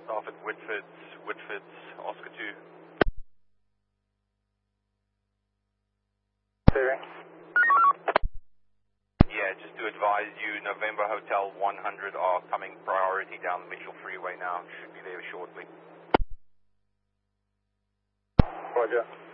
Staff at Whitford's, Oscar 2. Clearing. Yeah, just to advise you, November Hotel 100 are coming priority down the Mitchell Freeway now. Should be there shortly. Roger.